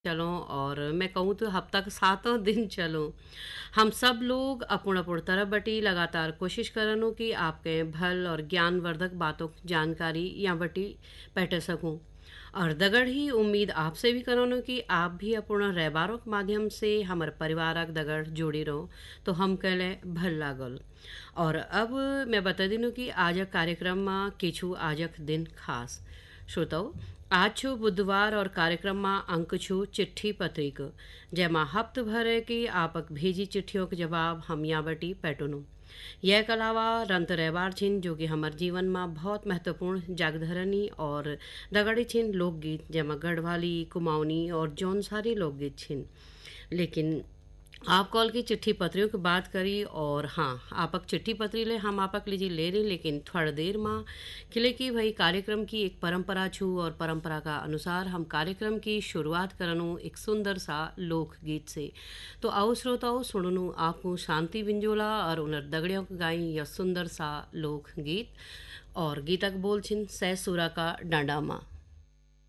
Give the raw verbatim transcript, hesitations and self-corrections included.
चलों और मैं कहूँ तो हफ्ता का सातों दिन चलों। हम सब लोग अपुण अपुण तरफ बटी लगातार कोशिश करनो कि आपके भल और ज्ञानवर्धक बातों की जानकारी या बटी बैठ सकूं। और दगड़ ही उम्मीद आपसे भी करोनो कि आप भी अपूर्ण रहबारों के माध्यम से हमारे परिवारक दगड़ जोड़ी रहो तो हम कहले भल लागल। और अब मैं बता दिनूँ कि आज कार्यक्रम में किछु आजक दिन खास श्रोताओ आज छो बुधवार और कार्यक्रम में अंक छो चिट्ठी पत्रिक जैमा हफ्त भर की आपक भेजी चिट्ठियों के जवाब हम यहाँ बटी पैटुनु। यह के अलावा रंत रहबार छिन जो कि हमारे जीवन में बहुत महत्वपूर्ण जागधरनी और दगड़ी छिन लोकगीत जैमा गढ़वाली कुमाऊनी और जौनसारी लोकगीत छिन। लेकिन आप कॉल की चिट्ठी पत्रियों की बात करी और हाँ आपक चिट्ठी पत्री ले हम आपक लीजिए ले रहे लेकिन थोड़ी देर में खिले की भाई कार्यक्रम की एक परंपरा छू और परंपरा का अनुसार हम कार्यक्रम की शुरुआत करनु एक सुंदर सा लोकगीत से। तो आओ श्रोताओ सुननु आपको शांति बिंजोला और उनर दगड़ियों को गाई यह सुंदर सा लोकगीत और गीतक बोल छिन सह सुरा का डांडामा।